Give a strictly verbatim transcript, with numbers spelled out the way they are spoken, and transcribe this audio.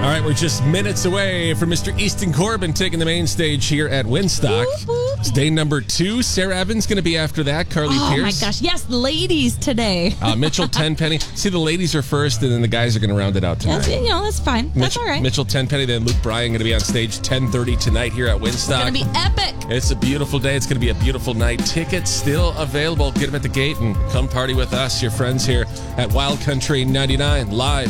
All right, we're just minutes away from Mister Easton Corbin taking the main stage here at Winstock. Whoop, whoop. It's day number two. Sarah Evans going to be after that. Carly oh Pierce. my gosh. Yes, ladies today. uh, Mitchell Tenpenny. See, the ladies are first, and then the guys are going to round it out tonight. That's, you know, that's fine. That's Mitch, all right. Mitchell Tenpenny, then Luke Bryan going to be on stage ten thirty tonight here at Winstock. It's going to be epic. It's a beautiful day. It's going to be a beautiful night. Tickets still available. Get them at the gate and come party with us, your friends here at Wild Country ninety-nine, live